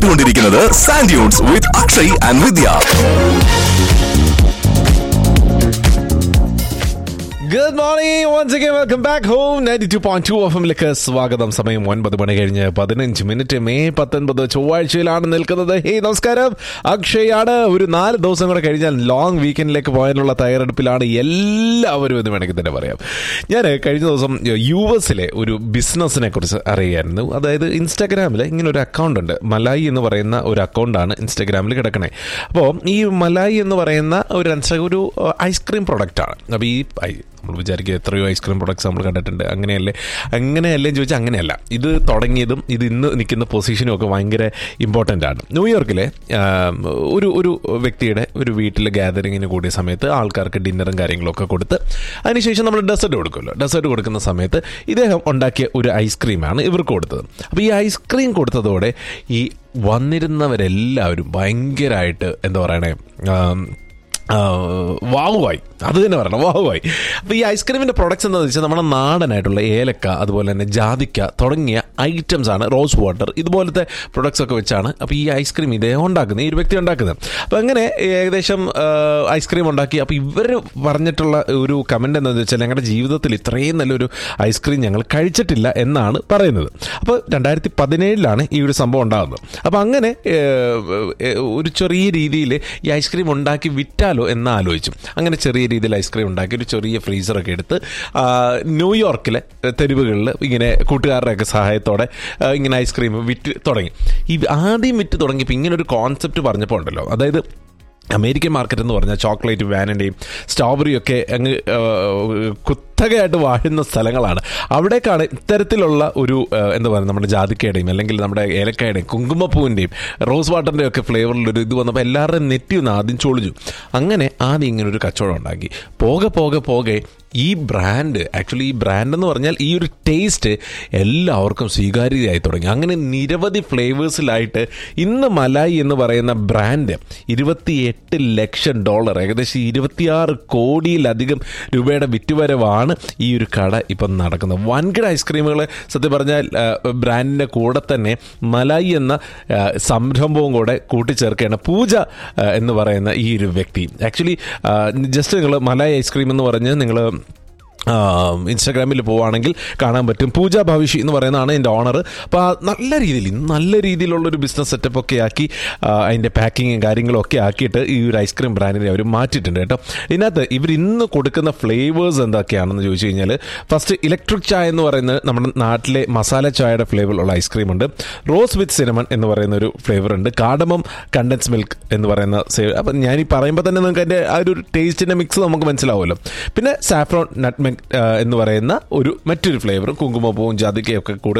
കേട്ടുകൊണ്ടിരിക്കുന്നത് sand dunes with Akshay and Vidya. Good morning, once again welcome back home. 92.2 FM സ്വാഗതം. സമയം 9 മണി കഴിഞ്ഞ് 15 മിനിറ്റ്. മെയ് 19 ചൊവ്വാഴ്ചയിലാണ് നിൽക്കുന്നത്. ഹേയ് നമസ്കാരം, അക്ഷയ് ആണ്. ഒരു 4 ദിവസം കൂടെ കഴിഞ്ഞാൽ ലോങ് വീക്കെൻഡിലേക്ക് പോകാനുള്ള തയ്യാറെടുപ്പിലാണ് എല്ലാവരും എന്ന് വേണമെങ്കിൽ തന്നെ പറയാം. ഞാൻ കഴിഞ്ഞ ദിവസം US-ലെ ഒരു ബിസിനസ്സിനെ കുറിച്ച് അറിയായിരുന്നു. അതായത് ഇൻസ്റ്റാഗ്രാമിൽ ഇങ്ങനെ ഒരു അക്കൗണ്ട് ഉണ്ട്, മലായി എന്ന് പറയുന്ന ഒരു അക്കൗണ്ടാണ് ഇൻസ്റ്റാഗ്രാമിൽ കിടക്കണേ. അപ്പോൾ ഈ മലായി എന്ന് പറയുന്ന ഒരു ഐസ്ക്രീം പ്രൊഡക്റ്റാണ്. അപ്പോൾ ഈ നമ്മൾ വിചാരിക്കുക എത്രയോ ഐസ്ക്രീം പ്രൊഡക്ട്സ് നമ്മൾ കണ്ടിട്ടുണ്ട്, അങ്ങനെയല്ലേ ചോദിച്ചാൽ അങ്ങനെയല്ല. ഇത് തുടങ്ങിയതും ഇത് ഇന്ന് നിൽക്കുന്ന പൊസിഷനും ഒക്കെ ഭയങ്കര ഇമ്പോർട്ടൻ്റ് ആണ്. ന്യൂയോർക്കിലെ ഒരു വ്യക്തിയുടെ ഒരു വീട്ടിൽ ഗ്യാതറിങ്ങിന് കൂടിയ സമയത്ത് ആൾക്കാർക്ക് ഡിന്നറും കാര്യങ്ങളൊക്കെ കൊടുത്ത് അതിനുശേഷം നമ്മൾ ഡെസേർട്ട് കൊടുക്കുമല്ലോ. ഡെസേർട്ട് കൊടുക്കുന്ന സമയത്ത് ഇദ്ദേഹം ഉണ്ടാക്കിയ ഒരു ഐസ്ക്രീമാണ് ഇവർക്ക് കൊടുത്തത്. അപ്പോൾ ഈ ഐസ്ക്രീം കൊടുത്തതോടെ ഈ വന്നിരുന്നവരെല്ലാവരും ഭയങ്കരമായിട്ട് എന്താ പറയണേ, വാവുമായി, അത് തന്നെ പറയണം, വാവുമായി. അപ്പോൾ ഈ ഐസ്ക്രീമിൻ്റെ പ്രൊഡക്ട്സ് എന്താണെന്ന് വെച്ചാൽ നമ്മുടെ നാടനായിട്ടുള്ള ഏലക്ക, അതുപോലെ തന്നെ ജാതിക്ക തുടങ്ങിയ ഐറ്റംസ് ആണ്, റോസ് വാട്ടർ, ഇതുപോലത്തെ പ്രൊഡക്ട്സ് ഒക്കെ വെച്ചാണ് അപ്പോൾ ഈ ഐസ്ക്രീം ഇദ്ദേഹം ഉണ്ടാക്കുന്നത്, ഈ ഒരു വ്യക്തി ഉണ്ടാക്കുന്നത്. അപ്പോൾ അങ്ങനെ ഏകദേശം ഐസ്ക്രീം ഉണ്ടാക്കി. അപ്പോൾ ഇവർ പറഞ്ഞിട്ടുള്ള ഒരു കമൻറ്റ് എന്താണെന്ന് വെച്ചാൽ ഞങ്ങളുടെ ജീവിതത്തിൽ ഇത്രയും നല്ലൊരു ഐസ്ക്രീം ഞങ്ങൾ കഴിച്ചിട്ടില്ല എന്നാണ് പറയുന്നത്. അപ്പോൾ 2017 ഈ ഒരു സംഭവം ഉണ്ടാകുന്നത്. അപ്പോൾ അങ്ങനെ ഒരു ചെറിയ രീതിയിൽ ഈ ഐസ്ക്രീം ഉണ്ടാക്കി വിറ്റാൽ എന്ന് ആലോചിച്ചു. അങ്ങനെ ചെറിയ രീതിയിൽ ഐസ്ക്രീം ഉണ്ടാക്കി ഒരു ചെറിയ ഫ്രീസറൊക്കെ എടുത്ത് ന്യൂയോർക്കിലെ തെരുവുകളിൽ ഇങ്ങനെ കൂട്ടുകാരുടെയൊക്കെ സഹായത്തോടെ ഇങ്ങനെ ഐസ്ക്രീം വിറ്റ് തുടങ്ങി. ഈ ആദ്യം വിറ്റ് തുടങ്ങിയപ്പോൾ ഇങ്ങനെ ഒരു കോൺസെപ്റ്റ് പറഞ്ഞപ്പോൾ ഉണ്ടല്ലോ, അതായത് അമേരിക്കൻ മാർക്കറ്റ് എന്ന് പറഞ്ഞാൽ ചോക്ലേറ്റ്, വാനിലയും സ്ട്രോബെറിയും ഒക്കെ അങ്ങ് കുത്തകയായിട്ട് വാഴുന്ന സ്ഥലങ്ങളാണ്. അവിടേക്കാണ് ഇത്തരത്തിലുള്ള ഒരു എന്താ പറയുക, നമ്മുടെ ജാതിക്കയുടെയും അല്ലെങ്കിൽ നമ്മുടെ ഏലക്കായുടെയും കുങ്കുമപ്പൂവിൻ്റെയും റോസ് വാട്ടറിൻ്റെയും ഒക്കെ ഫ്ലേവറിലൊരു ഇത് വന്നപ്പോൾ എല്ലാവരുടെയും നെറ്റി ഒന്ന് ആദ്യം ചൊളിച്ചു. അങ്ങനെ ആദ്യം ഇങ്ങനൊരു കച്ചവടം ഉണ്ടാക്കി. പോകെ ഈ ബ്രാൻഡ്, ആക്ച്വലി ഈ ബ്രാൻഡ് എന്ന് പറഞ്ഞാൽ ഈ ഒരു ടേസ്റ്റ് എല്ലാവർക്കും സ്വീകാര്യതയായി തുടങ്ങി. അങ്ങനെ നിരവധി ഫ്ലേവേഴ്സിലായിട്ട് ഇന്ന് മലായി എന്ന് പറയുന്ന ബ്രാൻഡ് $28 ലക്ഷം, ഏകദേശം 26 കോടിയിലധികം രൂപയുടെ വിറ്റുവരവാണ് ഈ ഒരു കട ഇപ്പം നടക്കുന്നത്. വൻകിട ഐസ്ക്രീമുകൾ സത്യം പറഞ്ഞാൽ ബ്രാൻഡിൻ്റെ കൂടെ തന്നെ മലായി എന്ന സംരംഭവും കൂടെ കൂട്ടിച്ചേർക്കുകയാണ് പൂജ എന്ന് പറയുന്ന ഈ ഒരു വ്യക്തി. ആക്ച്വലി ജസ്റ്റ് നിങ്ങൾ മലായി ഐസ്ക്രീം എന്ന് പറഞ്ഞ് നിങ്ങൾ ഇൻസ്റ്റാഗ്രാമിൽ പോവുകയാണെങ്കിൽ കാണാൻ പറ്റും. പൂജ ഭവിഷി എന്ന് പറയുന്നതാണ് എൻ്റെ ഓണർ. അപ്പോൾ നല്ല രീതിയിലുള്ളൊരു ബിസിനസ് സെറ്റപ്പ് ഒക്കെ ആക്കി അതിൻ്റെ പാക്കിങ്ങും കാര്യങ്ങളും ഒക്കെ ആക്കിയിട്ട് ഈ ഒരു ഐസ്ക്രീം ബ്രാൻഡിനെ അവർ മാറ്റിയിട്ടുണ്ട് കേട്ടോ. ഇതിനകത്ത് ഇവർ ഇന്ന് കൊടുക്കുന്ന ഫ്ലേവേഴ്സ് എന്തൊക്കെയാണെന്ന് ചോദിച്ചു കഴിഞ്ഞാൽ, ഫസ്റ്റ് ഇലക്ട്രിക് ചായ എന്ന് പറയുന്നത് നമ്മുടെ നാട്ടിലെ മസാല ചായയുടെ ഫ്ലേവറുള്ള ഐസ്ക്രീം ഉണ്ട്. റോസ് വിത്ത് സിനമൺ എന്ന് പറയുന്ന ഒരു ഫ്ലേവർ ഉണ്ട്. കാർഡമം കണ്ടൻസ് മിൽക്ക് എന്ന് പറയുന്ന അപ്പം ഞാൻ ഈ പറയുമ്പോൾ തന്നെ നിങ്ങൾക്ക് അതിൻ്റെ ആ ഒരു ടേസ്റ്റിൻ്റെ മിക്സ് നമുക്ക് മനസ്സിലാവുമല്ലോ. പിന്നെ സാഫ്രോൺ നട്ട്മെഗ് എന്ന് പറയുന്ന മറ്റൊരു ഫ്ലേവർ, കുങ്കുമപ്പൂവും ജാതിക്കയൊക്കെ കൂടെ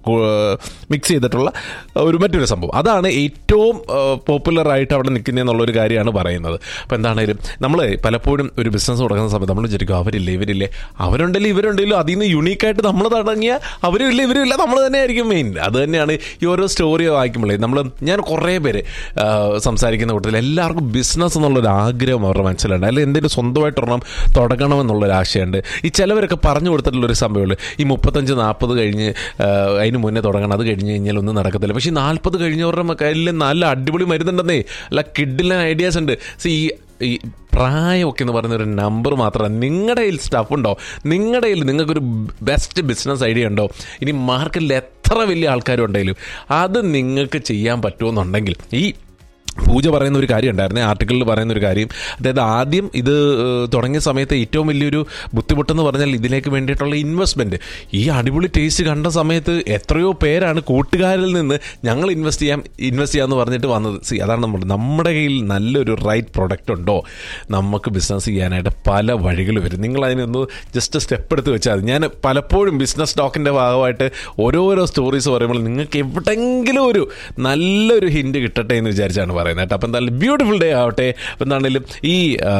മിക്സ് ചെയ്തിട്ടുള്ള മറ്റൊരു സംഭവം. അതാണ് ഏറ്റവും പോപ്പുലറായിട്ട് അവിടെ നിൽക്കുന്നതെന്നുള്ളൊരു കാര്യമാണ് പറയുന്നത്. അപ്പോൾ എന്താണേലും നമ്മൾ പലപ്പോഴും ഒരു ബിസിനസ് തുടങ്ങുന്ന സമയത്ത് നമ്മൾ വിചാരിക്കും ഇവരില്ലേ അവരുണ്ടല്ലോ അതിൽ നിന്ന് യുണീക്കായിട്ട് നമ്മൾ തുടങ്ങിയ ഇവരില്ല നമ്മൾ തന്നെ ആയിരിക്കും മെയിൻ. അത് തന്നെയാണ് ഈ ഓരോ സ്റ്റോറി വായിക്കുമ്പോഴേ ഞാൻ കുറേ പേര് സംസാരിക്കുന്ന കൂട്ടത്തിൽ എല്ലാവർക്കും ബിസിനസ് എന്നുള്ളൊരു ആഗ്രഹം അവരുടെ മനസ്സിലുണ്ട്, അല്ലെങ്കിൽ എന്തെങ്കിലും സ്വന്തമായിട്ട് ഒരെണ്ണം തുടങ്ങണമെന്നുള്ളൊരു ആശയമുണ്ട്. ഈ ചിലവരൊക്കെ പറഞ്ഞു കൊടുത്തിട്ടുള്ളൊരു സംഭവമുള്ളൂ, ഈ 35-40 കഴിഞ്ഞ് അതിന് മുന്നേ തുടങ്ങണം, അത് കഴിഞ്ഞ് കഴിഞ്ഞാൽ ഒന്നും നടക്കത്തില്ല. പക്ഷേ 40 കഴിഞ്ഞവരുടെ കയ്യിൽ നല്ല അടിപൊളി മരുന്നുണ്ടെന്നേ, അല്ല കിഡിലൻ ഐഡിയാസ് ഉണ്ട്. ഈ പ്രായമൊക്കെ എന്ന് പറയുന്നൊരു നമ്പർ മാത്രമല്ല. നിങ്ങളുടെ കയ്യിൽ സ്റ്റഫ് ഉണ്ടോ, നിങ്ങളുടെ കയ്യിൽ നിങ്ങൾക്കൊരു ബെസ്റ്റ് ബിസിനസ് ഐഡിയ ഉണ്ടോ, ഇനി മാർക്കറ്റിൽ എത്ര വലിയ ആൾക്കാരും ഉണ്ടെങ്കിലും അത് നിങ്ങൾക്ക് ചെയ്യാൻ പറ്റുമെന്നുണ്ടെങ്കിൽ, ഈ പൂജ പറയുന്ന ഒരു കാര്യം ഉണ്ടായിരുന്നേ, ആർട്ടിക്കിളിൽ പറയുന്ന ഒരു കാര്യം, അതായത് ആദ്യം ഇത് തുടങ്ങിയ സമയത്ത് ഏറ്റവും വലിയൊരു ബുദ്ധിമുട്ടെന്ന് പറഞ്ഞാൽ ഇതിലേക്ക് വേണ്ടിയിട്ടുള്ള ഇൻവെസ്റ്റ്മെൻറ്റ്. ഈ അടിപൊളി ടേസ്റ്റ് കണ്ട സമയത്ത് എത്രയോ പേരാണ് കൂട്ടുകാരിൽ നിന്ന് ഞങ്ങൾ ഇൻവെസ്റ്റ് ചെയ്യാമെന്ന് പറഞ്ഞിട്ട് വന്നത്. അതാണ് നമ്മുടെ കയ്യിൽ നല്ലൊരു റൈറ്റ് പ്രൊഡക്റ്റ് ഉണ്ടോ, നമുക്ക് ബിസിനസ് ചെയ്യാനായിട്ട് പല വഴികൾ വരും. നിങ്ങൾ അതിനൊന്ന് ജസ്റ്റ് സ്റ്റെപ്പ് എടുത്ത് വെച്ചാൽ മതി. ഞാൻ പലപ്പോഴും ബിസിനസ് ടോക്കിൻ്റെ ഭാഗമായിട്ട് ഓരോരോ സ്റ്റോറീസ് പറയുമ്പോൾ നിങ്ങൾക്ക് എവിടെയെങ്കിലും ഒരു നല്ലൊരു ഹിൻഡ് കിട്ടട്ടെ എന്ന് വിചാരിച്ചാണ് പറയുന്നത്. അപ്പം എന്തായാലും ബ്യൂട്ടിഫുൾ ഡേ ആവട്ടെ. അപ്പം എന്താണെങ്കിലും ഈ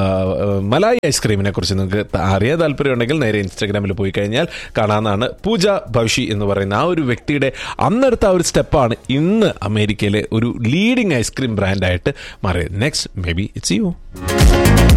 മലായി ഐസ്ക്രീമിനെ കുറിച്ച് നിങ്ങൾക്ക് അറിയാൻ താല്പര്യമുണ്ടെങ്കിൽ നേരെ ഇൻസ്റ്റാഗ്രാമിൽ പോയി കഴിഞ്ഞാൽ കാണാവുന്നതാണ്. പൂജ ഭവിഷി എന്ന് പറയുന്ന ആ ഒരു വ്യക്തിയുടെ അന്നെടുത്ത ആ ഒരു സ്റ്റെപ്പാണ് ഇന്ന് അമേരിക്കയിലെ ഒരു ലീഡിങ് ഐസ്ക്രീം ബ്രാൻഡായിട്ട് മാറിയത്. Next may be it's you.